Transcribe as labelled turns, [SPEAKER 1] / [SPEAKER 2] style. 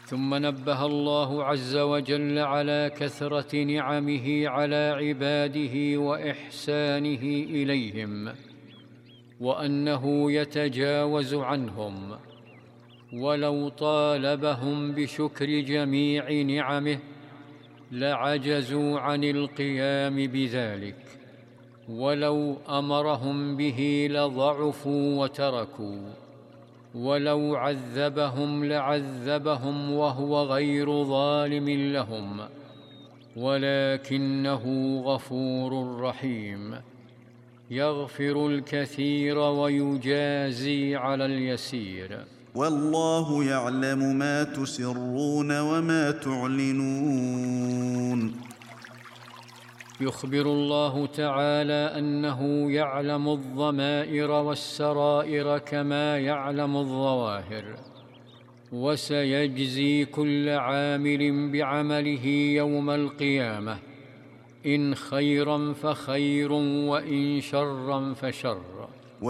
[SPEAKER 1] ثم نبه الله عز وجل على كثرة نعمه على عباده وإحسانه إليهم، وأنه يتجاوز عنهم، ولو طالبهم بشكر جميع نعمه لعجزوا عن القيام بذلك، ولو أمرهم به لضعفوا وتركوا، ولو عذبهم لعذبهم وهو غير ظالم لهم، ولكنه غفور رحيم، يغفر الكثير ويجازي على اليسير.
[SPEAKER 2] والله يعلم ما تسرون وما تعلنون.
[SPEAKER 1] يخبر الله تعالى أنه يعلم الضمائر والسرائر كما يعلم الظواهر، وسيجزي كل عامل بعمله يوم القيامة، إن خيرا فخير وإن شرا فشر.